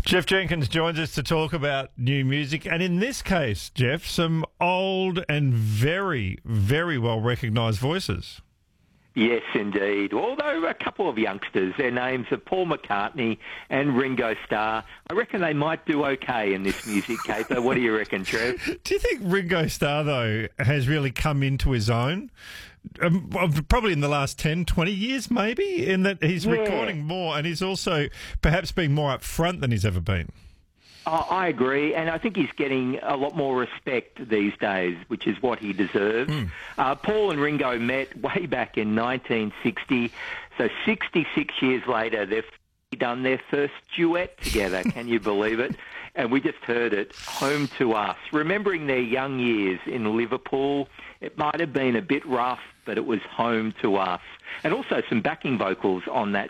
Jeff Jenkins joins us to talk about new music, and in this case, Jeff, some old and very, very well recognised voices. Yes, indeed. Although a couple of youngsters, their names are Paul McCartney and Ringo Starr. I reckon they might do okay in this music caper. What do you reckon, Trev? Do you think Ringo Starr, though, has really come into his own? Probably in the last 10, 20 years, maybe, in that he's recording more and he's also perhaps being more upfront than he's ever been. I agree, and I think he's getting a lot more respect these days, which is what he deserves. Paul and Ringo met way back in 1960, so 66 years later, they've done their first duet together. Can you believe it? And we just heard it, Home to Us. Remembering their young years in Liverpool, it might have been a bit rough, but it was Home to Us. And also some backing vocals on that